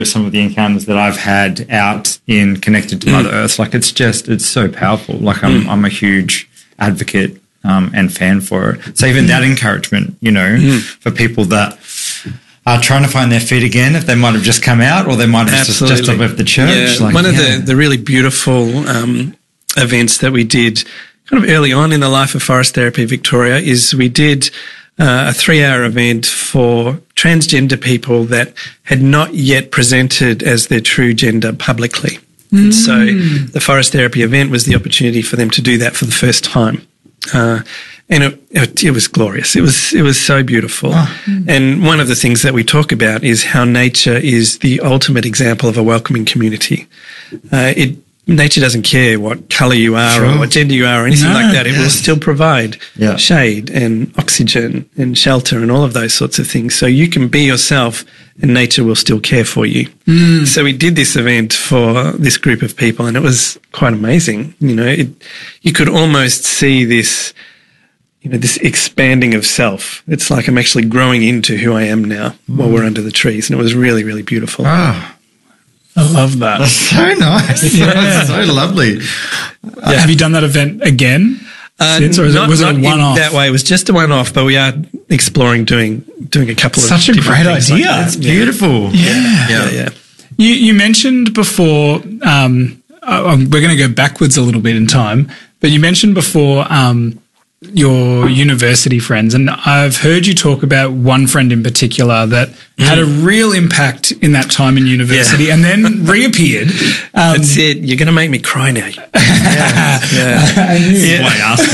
some of the encounters that I've had out in Connected to Mother Earth. Like, it's so powerful. Like, I'm a huge advocate and fan for it. So even that encouragement, for people that are trying to find their feet again, if they might have just come out or they might have just left the church. Yeah. One of the really beautiful events that we did kind of early on in the life of Forest Therapy Victoria is we did a 3-hour event for transgender people that had not yet presented as their true gender publicly. And so the Forest Therapy event was the opportunity for them to do that for the first time. And it was glorious. It was so beautiful. And one of the things that we talk about is how nature is the ultimate example of a welcoming community. Nature doesn't care what colour you are or what gender you are or anything like that. It will still provide shade and oxygen and shelter and all of those sorts of things. So you can be yourself and nature will still care for you. So we did this event for this group of people and it was quite amazing. You could almost see this, this expanding of self. It's like I'm actually growing into who I am now while we're under the trees. And it was really, really beautiful. Oh. I love that. That's so nice. Yeah. That's so lovely. Have you done that event again since, or was it a one-off? That way, it was just a one-off, but we are exploring doing a couple of such a great idea. Like it's beautiful. Yeah. You mentioned before. We're going to go backwards a little bit in time, but you mentioned before your university friends, and I've heard you talk about one friend in particular that had a real impact in that time in university and then reappeared. That's it. You're going to make me cry now. I knew.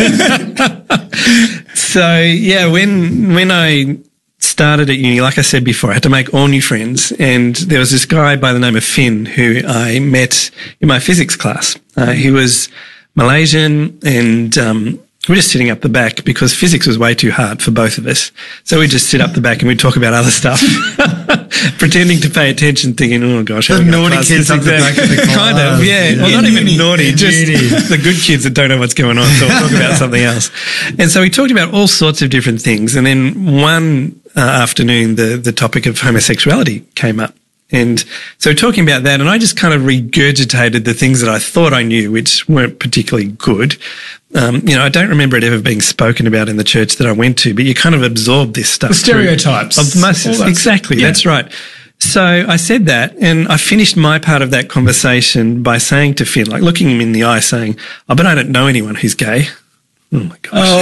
So, when I started at uni, like I said before, I had to make all new friends, and there was this guy by the name of Finn who I met in my physics class. He was Malaysian and we're just sitting up the back because physics was way too hard for both of us. So we'd just sit up the back and we'd talk about other stuff, pretending to pay attention, thinking, oh gosh. The naughty kids up the back of the class. Kind of, yeah. Well, not even naughty, just the good kids that don't know what's going on. So we'll talk about something else. And so we talked about all sorts of different things. And then one afternoon, the topic of homosexuality came up. And so talking about that, and I just kind of regurgitated the things that I thought I knew, which weren't particularly good. I don't remember it ever being spoken about in the church that I went to, but you kind of absorb this stuff. The stereotypes. Exactly, that's right. So I said that, and I finished my part of that conversation by saying to Finn, like looking him in the eye, saying, I bet I don't know anyone who's gay. Oh my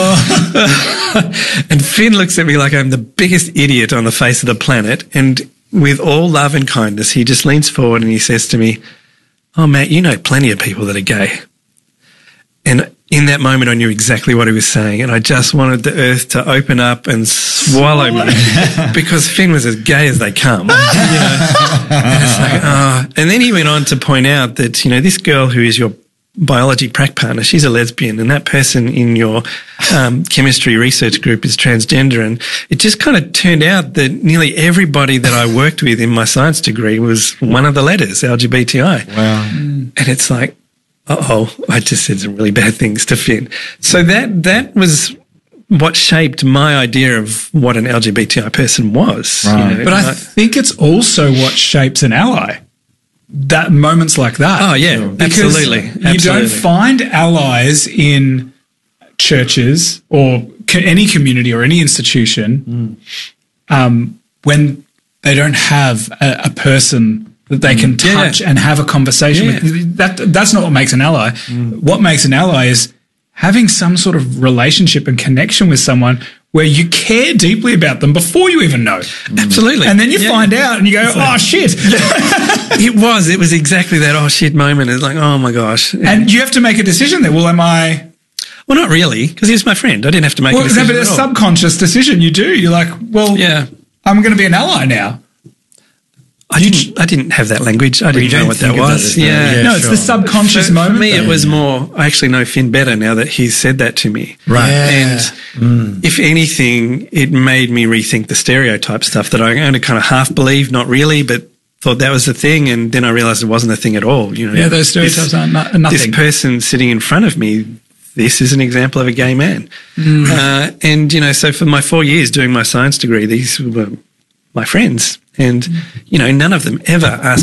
gosh. And Finn looks at me like I'm the biggest idiot on the face of the planet, and with all love and kindness, he just leans forward and he says to me, oh, Matt, you know plenty of people that are gay. And in that moment, I knew exactly what he was saying, and I just wanted the earth to open up and swallow me because Finn was as gay as they come. And it's like, And then he went on to point out that, this girl who is your biology prac partner, she's a lesbian, and that person in your chemistry research group is transgender. And it just kind of turned out that nearly everybody that I worked with in my science degree was one of the letters, LGBTI. Wow. And it's like, I just said some really bad things to Finn. So that was what shaped my idea of what an LGBTI person was. Right. But I think it's also what shapes an ally. That moments like that. Oh yeah, because absolutely. You don't find allies in churches or any community or any institution when they don't have a person that they can touch and have a conversation with. That's not what makes an ally. What makes an ally is having some sort of relationship and connection with someone where you care deeply about them before you even know. Absolutely. And then you find out and you go, oh, shit. It was exactly that oh, shit moment. It's like, oh, my gosh. And you have to make a decision there. Well, am I... Well, not really, because he was my friend. I didn't have to make a decision but a subconscious decision you do. You're like, well, I'm going to be an ally now. I didn't have that language. I didn't know what that was. It's the subconscious moment. For me, it was more, I actually know Finn better now that he's said that to me. Right. And if anything, it made me rethink the stereotype stuff that I only kind of half believed, not really, but thought that was the thing. And then I realized it wasn't a thing at all. Those stereotypes are nothing. This person sitting in front of me, this is an example of a gay man. And, so for my 4 years doing my science degree, these were my friends. And, you know, none of them ever asked